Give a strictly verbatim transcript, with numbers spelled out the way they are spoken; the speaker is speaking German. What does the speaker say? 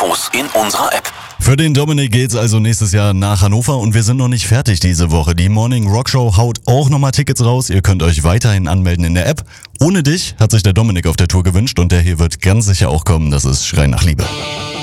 Infos in unserer App. Für den Dominik geht's also nächstes Jahr nach Hannover und wir sind noch nicht fertig diese Woche. Die Morning Rock Show haut auch nochmal Tickets raus. Ihr könnt euch weiterhin anmelden in der App. Ohne dich hat sich der Dominik auf der Tour gewünscht und der hier wird ganz sicher auch kommen. Das ist Schrei nach Liebe.